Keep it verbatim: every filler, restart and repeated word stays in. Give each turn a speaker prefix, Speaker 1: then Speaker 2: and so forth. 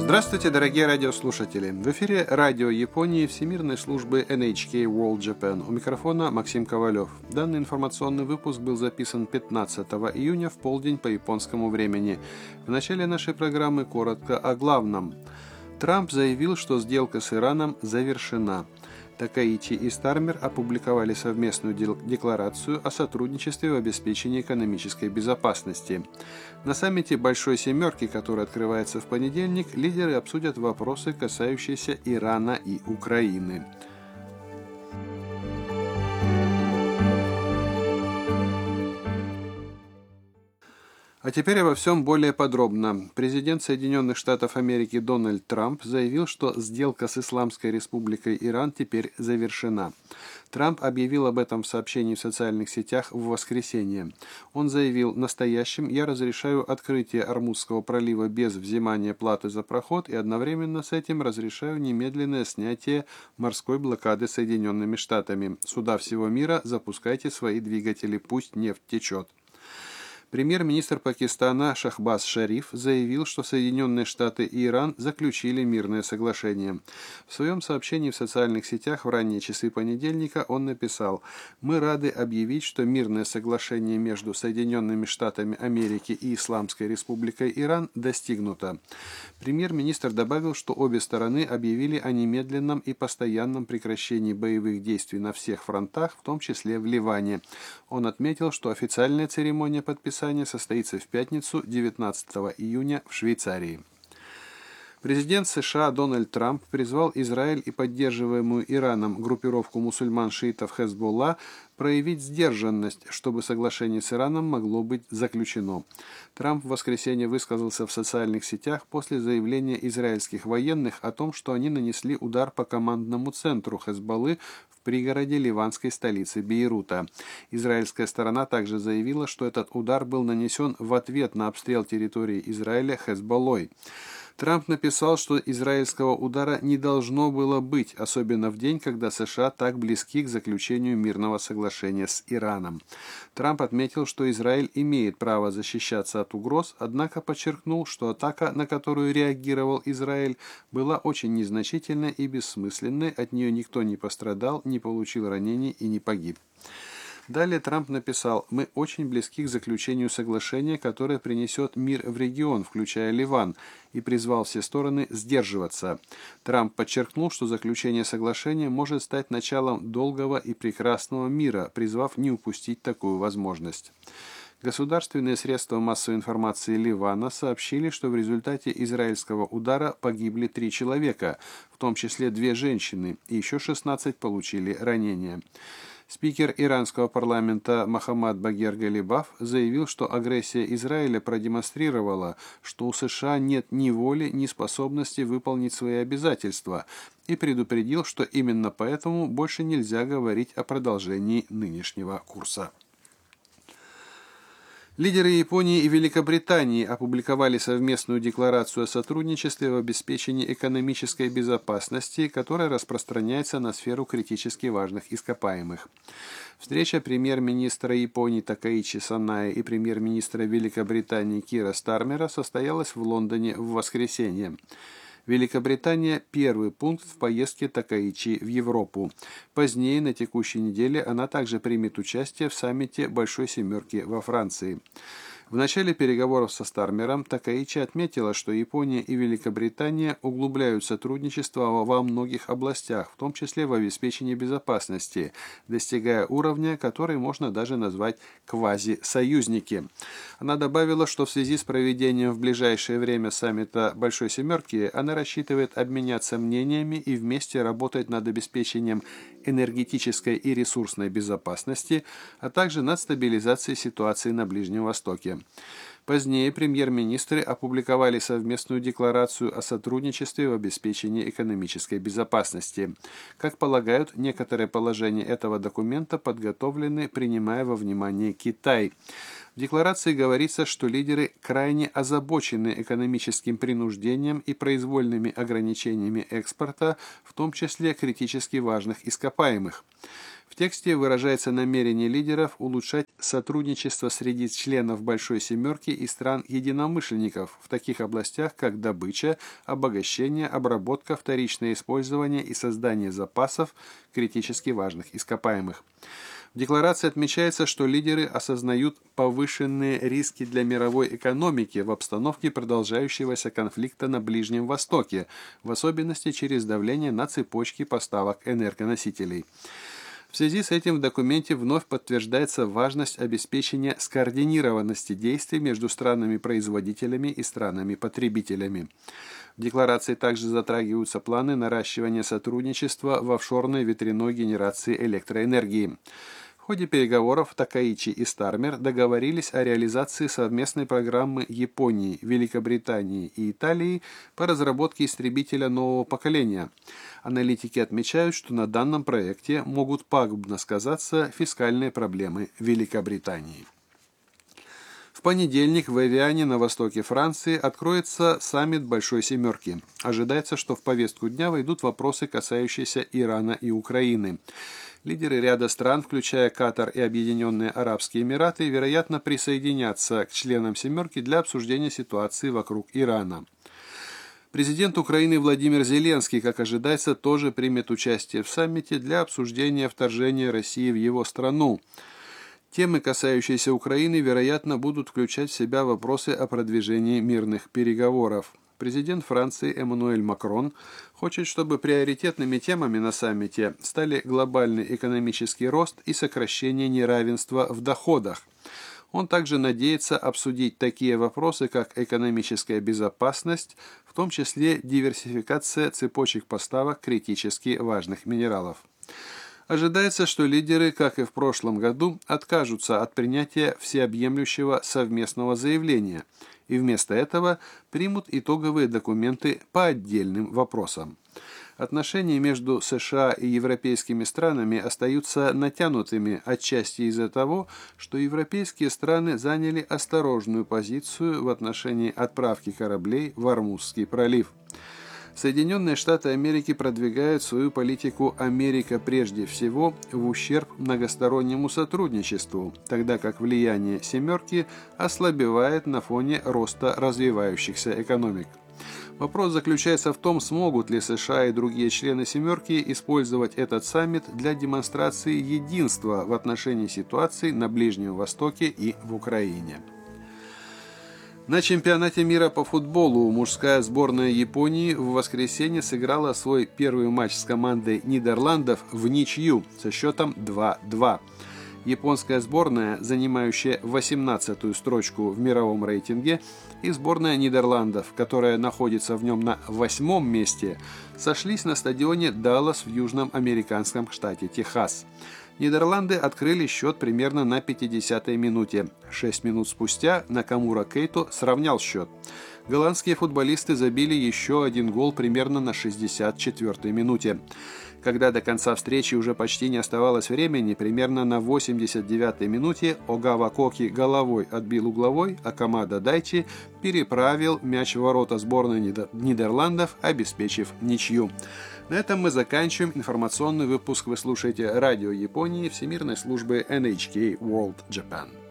Speaker 1: Здравствуйте, дорогие радиослушатели! В эфире радио Японии Всемирной службы эн эйч кей World Japan. У микрофона Максим Ковалев. Данный информационный выпуск был записан пятнадцатого июня в полдень по японскому времени. В начале нашей программы коротко о главном. Трамп заявил, что сделка с Ираном завершена. Такаичи и Стармер опубликовали совместную декларацию о сотрудничестве в обеспечении экономической безопасности. На саммите Большой Семерки, который открывается в понедельник, лидеры обсудят вопросы, касающиеся Ирана и Украины. А теперь обо всем более подробно. Президент Соединенных Штатов Америки Дональд Трамп заявил, что сделка с Исламской Республикой Иран теперь завершена. Трамп объявил об этом в сообщении в социальных сетях в воскресенье. Он заявил: «Настоящим я разрешаю открытие Ормузского пролива без взимания платы за проход и одновременно с этим разрешаю немедленное снятие морской блокады Соединенными Штатами. Суда всего мира, запускайте свои двигатели, пусть нефть течет». Премьер-министр Пакистана Шахбаз Шариф заявил, что Соединенные Штаты и Иран заключили мирное соглашение. В своем сообщении в социальных сетях в ранние часы понедельника он написал: «Мы рады объявить, что мирное соглашение между Соединенными Штатами Америки и Исламской Республикой Иран достигнуто». Премьер-министр добавил, что обе стороны объявили о немедленном и постоянном прекращении боевых действий на всех фронтах, в том числе в Ливане. Он отметил, что официальная церемония подписания состоится в пятницу, девятнадцатого июня, в Швейцарии. Президент США Дональд Трамп призвал Израиль и поддерживаемую Ираном группировку мусульман-шиитов Хезболла проявить сдержанность, чтобы соглашение с Ираном могло быть заключено. Трамп в воскресенье высказался в социальных сетях после заявления израильских военных о том, что они нанесли удар по командному центру Хезболлы в пригороде ливанской столицы Бейрута. Израильская сторона также заявила, что этот удар был нанесен в ответ на обстрел территории Израиля Хезболлой. Трамп написал, что израильского удара не должно было быть, особенно в день, когда США так близки к заключению мирного соглашения с Ираном. Трамп отметил, что Израиль имеет право защищаться от угроз, однако подчеркнул, что атака, на которую реагировал Израиль, была очень незначительной и бессмысленной, от нее никто не пострадал, не получил ранений и не погиб. Далее Трамп написал: «Мы очень близки к заключению соглашения, которое принесет мир в регион, включая Ливан», и призвал все стороны сдерживаться. Трамп подчеркнул, что заключение соглашения может стать началом долгого и прекрасного мира, призвав не упустить такую возможность. Государственные средства массовой информации Ливана сообщили, что в результате израильского удара погибли три человека, в том числе две женщины, и еще шестнадцать получили ранения. Спикер иранского парламента Мохаммад Багер Галибаф заявил, что агрессия Израиля продемонстрировала, что у США нет ни воли, ни способности выполнить свои обязательства, и предупредил, что именно поэтому больше нельзя говорить о продолжении нынешнего курса. Лидеры Японии и Великобритании опубликовали совместную декларацию о сотрудничестве в обеспечении экономической безопасности, которая распространяется на сферу критически важных ископаемых. Встреча премьер-министра Японии Такаичи Санае и премьер-министра Великобритании Кира Стармера состоялась в Лондоне в воскресенье. Великобритания – первый пункт в поездке Такаичи в Европу. Позднее, на текущей неделе, она также примет участие в саммите Большой Семерки во Франции. В начале переговоров со Стармером Такаичи отметила, что Япония и Великобритания углубляют сотрудничество во многих областях, в том числе в обеспечении безопасности, достигая уровня, который можно даже назвать квази-союзники. Она добавила, что в связи с проведением в ближайшее время саммита Большой Семерки она рассчитывает обменяться мнениями и вместе работать над обеспечением энергетической и ресурсной безопасности, а также над стабилизацией ситуации на Ближнем Востоке. Позднее премьер-министры опубликовали совместную декларацию о сотрудничестве в обеспечении экономической безопасности. Как полагают, некоторые положения этого документа подготовлены, принимая во внимание Китай. В декларации говорится, что лидеры крайне озабочены экономическим принуждением и произвольными ограничениями экспорта, в том числе критически важных ископаемых. В В тексте выражается намерение лидеров улучшать сотрудничество среди членов Большой Семерки и стран-единомышленников в таких областях, как добыча, обогащение, обработка, вторичное использование и создание запасов критически важных ископаемых. В декларации отмечается, что лидеры осознают повышенные риски для мировой экономики в обстановке продолжающегося конфликта на Ближнем Востоке, в особенности через давление на цепочки поставок энергоносителей. В связи с этим в документе вновь подтверждается важность обеспечения скоординированности действий между странами-производителями и странами-потребителями. В декларации также затрагиваются планы наращивания сотрудничества в офшорной ветряной генерации электроэнергии. В ходе переговоров Такаичи и Стармер договорились о реализации совместной программы Японии, Великобритании и Италии по разработке истребителя нового поколения. Аналитики отмечают, что на данном проекте могут пагубно сказаться фискальные проблемы Великобритании. В понедельник в Эвиане на востоке Франции откроется саммит Большой Семерки. Ожидается, что в повестку дня войдут вопросы, касающиеся Ирана и Украины. Лидеры ряда стран, включая Катар и Объединенные Арабские Эмираты, вероятно, присоединятся к членам «семерки» для обсуждения ситуации вокруг Ирана. Президент Украины Владимир Зеленский, как ожидается, тоже примет участие в саммите для обсуждения вторжения России в его страну. Темы, касающиеся Украины, вероятно, будут включать в себя вопросы о продвижении мирных переговоров. Президент Франции Эммануэль Макрон хочет, чтобы приоритетными темами на саммите стали глобальный экономический рост и сокращение неравенства в доходах. Он также надеется обсудить такие вопросы, как экономическая безопасность, в том числе диверсификация цепочек поставок критически важных минералов. Ожидается, что лидеры, как и в прошлом году, откажутся от принятия всеобъемлющего совместного заявления и вместо этого примут итоговые документы по отдельным вопросам. Отношения между США и европейскими странами остаются натянутыми отчасти из-за того, что европейские страны заняли осторожную позицию в отношении отправки кораблей в Ормузский пролив. Соединенные Штаты Америки продвигают свою политику «Америка прежде всего» в ущерб многостороннему сотрудничеству, тогда как влияние «семерки» ослабевает на фоне роста развивающихся экономик. Вопрос заключается в том, смогут ли США и другие члены «семерки» использовать этот саммит для демонстрации единства в отношении ситуации на Ближнем Востоке и в Украине. На чемпионате мира по футболу мужская сборная Японии в воскресенье сыграла свой первый матч с командой Нидерландов в ничью со счетом два-два. Японская сборная, занимающая восемнадцатую строчку в мировом рейтинге, и сборная Нидерландов, которая находится в нем на восьмом месте, сошлись на стадионе Даллас в южном американском штате Техас. Нидерланды открыли счет примерно на пятидесятой минуте. Шесть минут спустя Накамура Кейто сравнял счет. Голландские футболисты забили еще один гол примерно на шестьдесят четвёртой минуте. Когда до конца встречи уже почти не оставалось времени, примерно на восемьдесят девятой минуте Огава Коки головой отбил угловой, а Камада Дайчи переправил мяч в ворота сборной Нидерландов, обеспечив ничью. На этом мы заканчиваем информационный выпуск. Вы слушаете радио Японии Всемирной службы эн эйч кей World Japan.